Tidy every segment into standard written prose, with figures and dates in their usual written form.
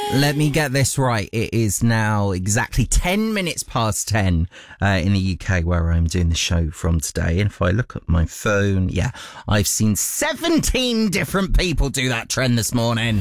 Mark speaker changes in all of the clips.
Speaker 1: Let me get this right. It is now exactly 10 minutes past 10 in the UK where I'm doing the show from today. And if I look at my phone, I've seen 17 different people do that trend this morning.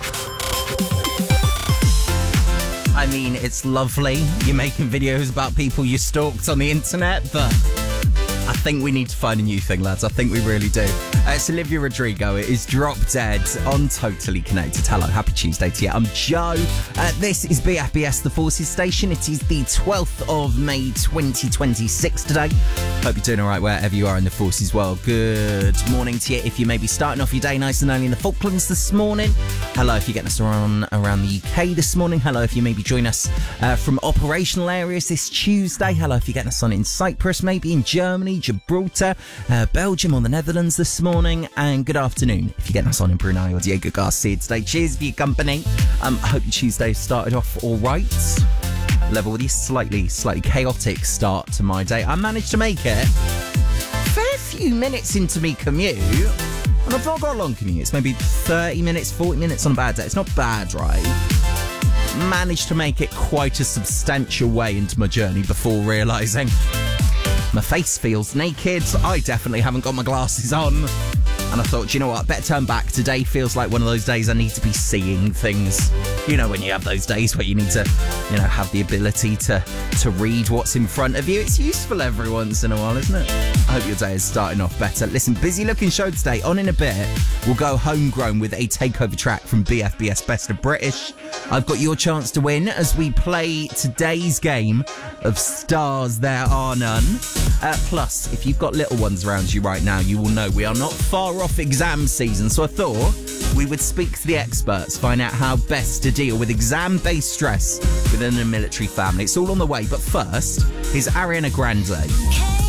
Speaker 1: I mean, it's lovely. You're making videos about people you stalked on the internet, but I think we need to find a new thing, lads. I think we really do. It's Olivia Rodrigo. It is Drop Dead on Totally Connected. Hello, happy Tuesday to you. I'm Joe. This is BFBS, the Forces Station. It is the 12th of May 2026 today. Hope you're doing all right wherever you are in the Forces world. Good morning to you if you may be starting off your day nice and early in the Falklands this morning. Hello if you're getting us around the UK this morning. Hello if you maybe join us from operational areas this Tuesday. Hello if you're getting us on in Cyprus, maybe in Germany, Gibraltar, Belgium or the Netherlands this morning. And good afternoon if you're getting us on in Brunei or Diego Garcia today. Cheers for your company. I hope your Tuesday started off all right. Level with you, slightly chaotic start to my day. I managed to make it a fair few minutes into me commute. And I've not got a long commute. It's maybe 30 minutes, 40 minutes on a bad day. It's not bad, right? Managed to make it quite a substantial way into my journey before realising my face feels naked. I definitely haven't got my glasses on. And I thought, you know what, I better turn back. Today feels like one of those days I need to be seeing things. You know, when you have those days where you need to, have the ability to read what's in front of you. It's useful every once in a while, isn't it? I hope your day is starting off better. Listen, busy looking show today. On in a bit, we'll go homegrown with a takeover track from BFBS Best of British. I've got your chance to win as we play today's game of Stars There Are None. Plus, if you've got little ones around you right now, you will know we are not far off exam season. So I thought we would speak to the experts, find out how best to deal with exam-based stress within a military family. It's all on the way, but first, here's Ariana Grande.